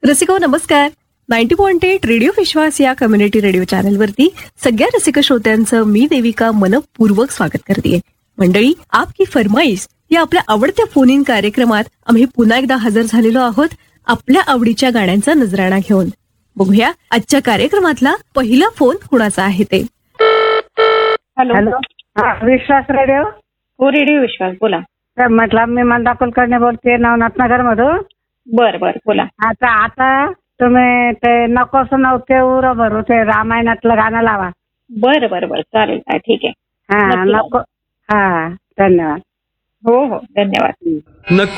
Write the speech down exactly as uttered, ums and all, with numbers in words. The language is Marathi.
रसिको नमस्कार. नाईन्टी पॉइंट एट रेडिओ विश्वास या कम्युनिटी रेडिओ चॅनलवरती सगळ्या रसिक श्रोत्यांचं मी देविका मनपूर्वक स्वागत करते. मंडळी, आपकी फरमाईश या आपल्या आवडत्या फोन इन कार्यक्रमात आम्ही पुन्हा एकदा हजर झालेलो आहोत आपल्या आवडीच्या गाण्यांचा नजराणा घेऊन. बघूया आजच्या कार्यक्रमातला पहिला फोन कुणाचा आहे ते. हॅलो हॅलो हा विश्वास रेडिओ. हो, रेडिओ विश्वास बोला. तर म्हटलं मी मंदा कुलकर्णी बोलते नवनाथ नगर मधून. बर बर बोला. आता आता तुम्ही ते नकोस नव्हते उर भरू ते रामायणातलं गाणं लावा. बर बर बर चालेल, काय ठीक आहे. हा नक्की. नको. हा धन्यवाद. हो हो धन्यवाद. नको